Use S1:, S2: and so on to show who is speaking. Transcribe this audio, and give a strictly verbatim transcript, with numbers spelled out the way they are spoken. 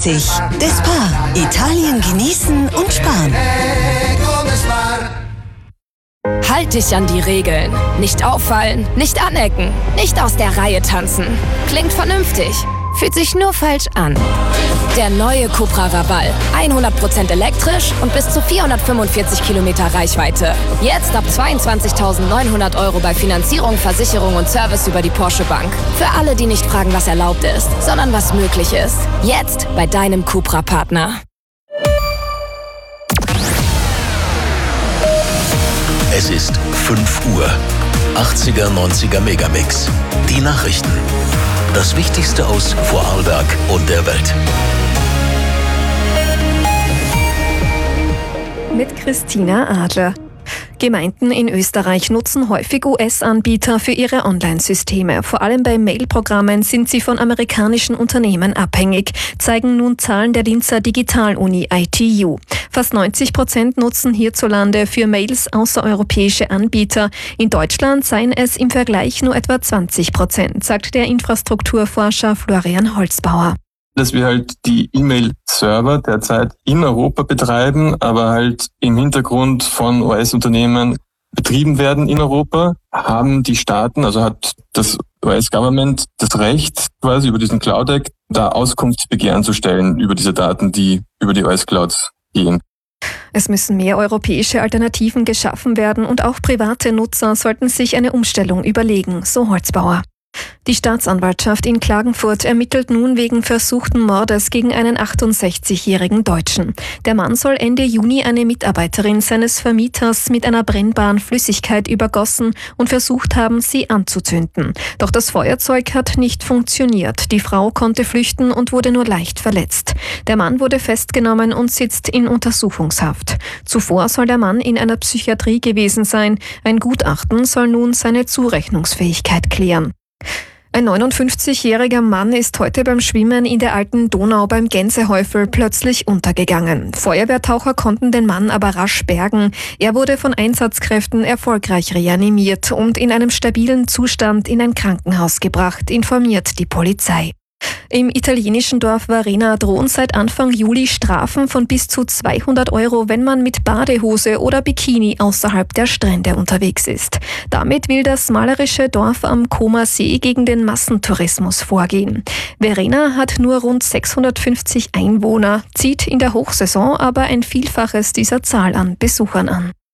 S1: neunzig. Despar. Italien genießen und sparen.
S2: Halt dich an die Regeln. Nicht auffallen, nicht anecken, nicht aus der Reihe tanzen. Klingt vernünftig, fühlt sich nur falsch an. Der neue Cupra Raval. hundert Prozent elektrisch und bis zu vierhundertfünfundvierzig Kilometer Reichweite. Jetzt ab zweiundzwanzigtausendneunhundert Euro bei Finanzierung, Versicherung und Service über die Porsche Bank. Für alle, die nicht fragen, was erlaubt ist, sondern was möglich ist. Jetzt bei deinem Cupra-Partner.
S3: Es ist fünf Uhr. achtziger, neunziger Megamix. Die Nachrichten. Das Wichtigste aus Vorarlberg und der Welt.
S4: Mit Christina Adler. Gemeinden in Österreich nutzen häufig U S-Anbieter für ihre Online-Systeme. Vor allem bei Mail-Programmen sind sie von amerikanischen Unternehmen abhängig, zeigen nun Zahlen der Linzer Digital-Uni I T U. Fast neunzig Prozent nutzen hierzulande für Mails außereuropäische Anbieter. In Deutschland seien es im Vergleich nur etwa zwanzig Prozent, sagt der Infrastrukturforscher Florian Holzbauer.
S5: Dass wir halt die E-Mail-Server derzeit in Europa betreiben, aber halt im Hintergrund von U S-Unternehmen betrieben werden in Europa, haben die Staaten, also hat das U S-Government das Recht, quasi über diesen Cloud Act, da Auskunftsbegehren zu stellen über diese Daten, die über die U S-Clouds gehen.
S4: Es müssen mehr europäische Alternativen geschaffen werden und auch private Nutzer sollten sich eine Umstellung überlegen, so Holzbauer. Die Staatsanwaltschaft in Klagenfurt ermittelt nun wegen versuchten Mordes gegen einen achtundsechzigjährigen Deutschen. Der Mann soll Ende Juni eine Mitarbeiterin seines Vermieters mit einer brennbaren Flüssigkeit übergossen und versucht haben, sie anzuzünden. Doch das Feuerzeug hat nicht funktioniert. Die Frau konnte flüchten und wurde nur leicht verletzt. Der Mann wurde festgenommen und sitzt in Untersuchungshaft. Zuvor soll der Mann in einer Psychiatrie gewesen sein. Ein Gutachten soll nun seine Zurechnungsfähigkeit klären. Ein neunundfünfzigjähriger Mann ist heute beim Schwimmen in der alten Donau beim Gänsehäufel plötzlich untergegangen. Feuerwehrtaucher konnten den Mann aber rasch bergen. Er wurde von Einsatzkräften erfolgreich reanimiert und in einem stabilen Zustand in ein Krankenhaus gebracht, informiert die Polizei. Im italienischen Dorf Varena drohen seit Anfang Juli Strafen von bis zu zweihundert Euro, wenn man mit Badehose oder Bikini außerhalb der Strände unterwegs ist. Damit will das malerische Dorf am Comer See gegen den Massentourismus vorgehen. Varena hat nur rund sechshundertfünfzig Einwohner, zieht in der Hochsaison aber ein Vielfaches dieser Zahl an Besuchern an.